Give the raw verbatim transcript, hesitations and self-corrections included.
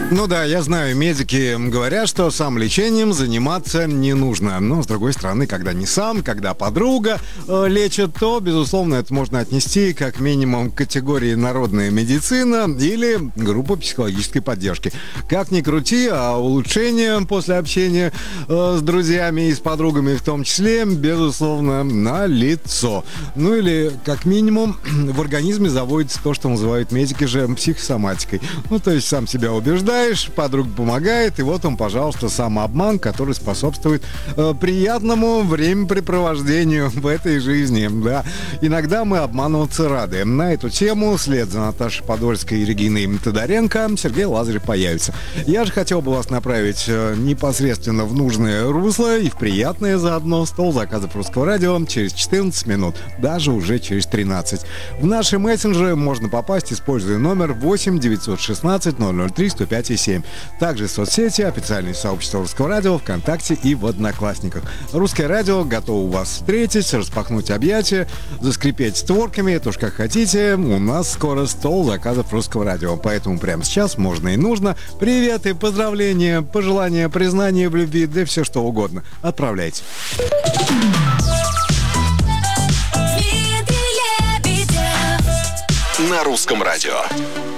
Ну да, я знаю, медики говорят, что самолечением заниматься не нужно. Но, с другой стороны, когда не сам, когда подруга э, лечит, то, безусловно, это можно отнести как минимум к категории народная медицина или группа психологической поддержки. Как ни крути, а улучшение после общения э, с друзьями и с подругами в том числе, безусловно, налицо. Ну или, как минимум, в организме заводится то, что называют медики же психосоматикой. Ну, то есть сам себя убеждаешь, подруга помогает, и вот он, пожалуйста, самообман, который способствует э, приятному времяпрепровождению в этой жизни. Да. Иногда мы обманываться рады. На эту тему, вслед за Наташей Подольской и Региной Тодоренко, Сергей Лазарев появится. Я же хотел бы вас направить э, непосредственно в нужное русло и в приятное заодно. Стол заказов Русского радио через четырнадцать минут, даже уже через тринадцать. В наши мессенджеры можно попасть, используя номер восемь девятьсот шестнадцать ноль ноль три сто пять семь. Также соцсети, официальные сообщества Русского радио, ВКонтакте и в Одноклассниках. Русское радио готово вас встретить, распахнуть объятия, заскрипеть створками, это уж как хотите. У нас скоро стол заказов Русского радио, поэтому прямо сейчас можно и нужно. Приветы, поздравления, пожелания, признания в любви, да все что угодно. Отправляйте. На Русском радио.